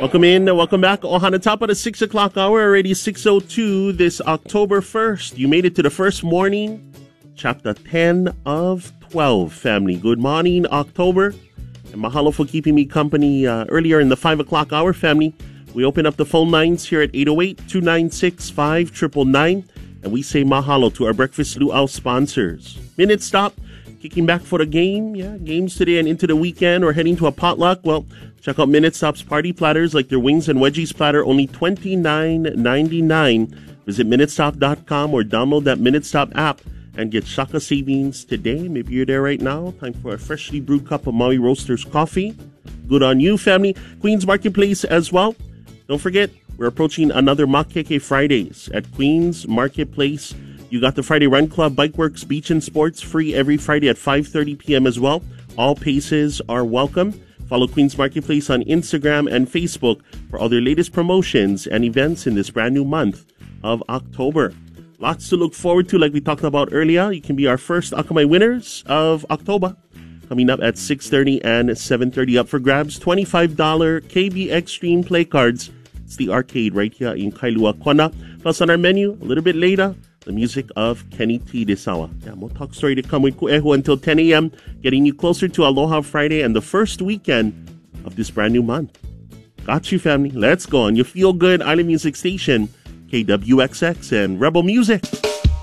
Welcome in, welcome back. Ohana top of the 6 o'clock hour, already 6:02 this October 1st. You made it to the first morning, chapter 10 of 12, family. Good morning, October. And mahalo for keeping me company earlier in the 5 o'clock hour, family. We open up the phone lines here at 808-296-5999. And we say mahalo to our Breakfast Luau sponsors. Minute Stop, kicking back for the game. Yeah, games today and into the weekend or heading to a potluck. Well, check out Minute Stop's party platters like their wings and wedgies platter, only $29.99. Visit minutestop.com or download that Minute Stop app and get Shaka savings today. Maybe you're there right now. Time for a freshly brewed cup of Maui Roasters coffee. Good on you, family. Queens Marketplace as well. Don't forget, we're approaching another Makeke Fridays at Queens Marketplace. You got the Friday Run Club, Bike Works, Beach and Sports free every Friday at 5:30 p.m. as well. All paces are welcome. Follow Queens Marketplace on Instagram and Facebook for all their latest promotions and events in this brand new month of October. Lots to look forward to, like we talked about earlier. You can be our first Akamai winners of October. Coming up at 6:30 and 7:30 up for grabs. $25 KB Extreme Play Cards. It's the arcade right here in Kailua Kona. Plus on our menu, a little bit later, the music of Kenny T. Desawa. Yeah, more talk story to come with Ku'ehu until 10 a.m., getting you closer to Aloha Friday and the first weekend of this brand new month. Got you, family. Let's go on your feel-good island music station, KWXX and Rebel Music.